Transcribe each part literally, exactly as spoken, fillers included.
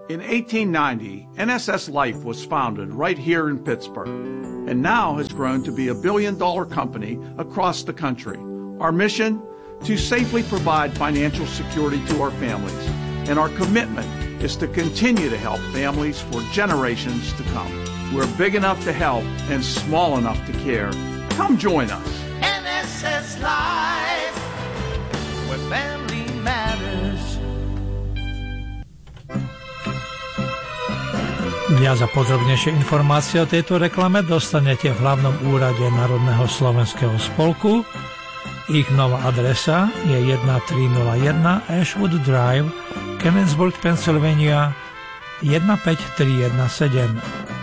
In eighteen ninety, N S S Life was founded right here in Pittsburgh and now has grown to be a billion-dollar company across the country. Our mission? To safely provide financial security to our families, and our commitment is to continue to help families for generations to come. We're big enough to help and small enough to care. Come join us. N S S Life, where family matters. Viac a podrobnejšie informácie o tejto reklame dostanete v hlavnom úrade Národného slovenského spolku. Ich nová adresa je thirteen oh one Ashwood Drive, Canonsburg, Pennsylvania one five three one seven.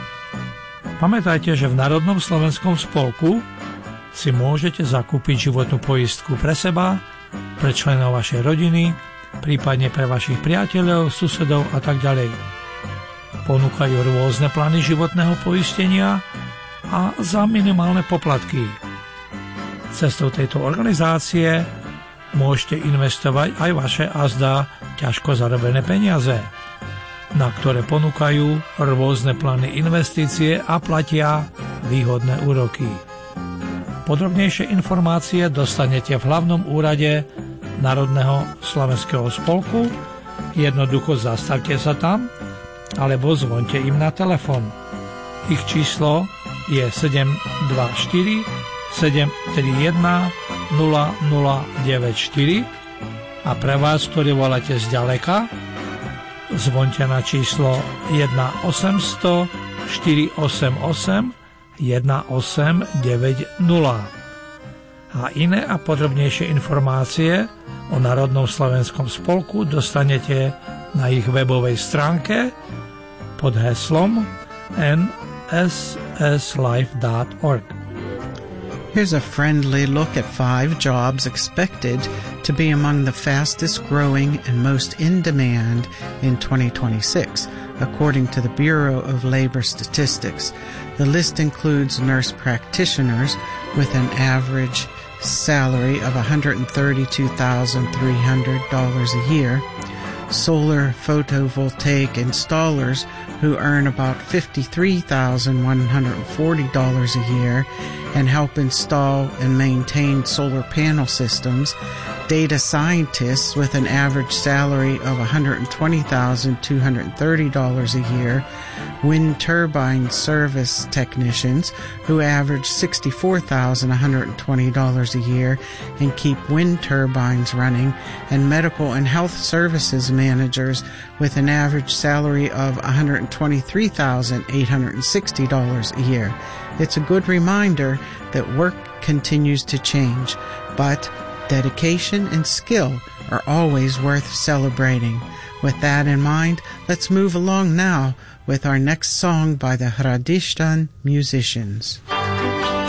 Pamätajte, že v Národnom slovenskom spolku si môžete zakúpiť životnú poistku pre seba, pre členov vašej rodiny, prípadne pre vašich priateľov, susedov a tak ďalej. Ponúkajú rôzne plány životného poistenia a za minimálne poplatky. Cestou tejto organizácie môžete investovať aj vaše azda ťažko zarobené peniaze, na ktoré ponúkajú rôzne plány investície a platia výhodné úroky. Podrobnejšie informácie dostanete v hlavnom úrade Národného slovenského spolku. Jednoducho zastavte sa tam alebo zvonte im na telefon. Ich číslo je sedem dva štyri sedem tri jeden nula nula deväť štyri a pre vás, ktorí voláte zďaleka, zvonte na číslo jeden osemsto štyri osem osem jeden osem deväť nula. A iné a podrobnejšie informácie o Národnom slovenskom spolku dostanete na ich webovej stránke pod heslom n s s life dot org. Here's a friendly look at five jobs expected to be among the fastest growing and most in demand in twenty twenty-six, according to the Bureau of Labor Statistics. The list includes nurse practitioners with an average salary of one hundred thirty-two thousand three hundred dollars a year, solar photovoltaic installers who earn about fifty-three thousand one hundred forty dollars a year and help install and maintain solar panel systems, data scientists with an average salary of one hundred twenty thousand two hundred thirty dollars a year, wind turbine service technicians who average sixty-four thousand one hundred twenty dollars a year and keep wind turbines running, and medical and health services managers with an average salary of one hundred twenty-three thousand eight hundred sixty dollars a year. It's a good reminder that work continues to change, but dedication and skill are always worth celebrating. With that in mind, let's move along now with our next song by the Hradishtan musicians.